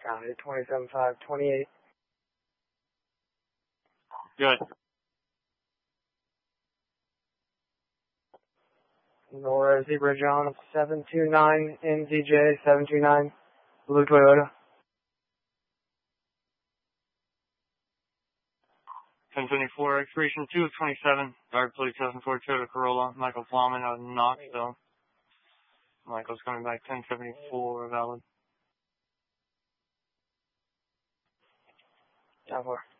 County 27-5-28. Good. Nora Zebra John 729 NZJ 729 Blue Toyota. 1074, expiration 2 of 27, Dark Blue 2004 Toyota Corolla, Michael Plowman out of Knoxville. Michael's coming back 1074, valid. 10-4.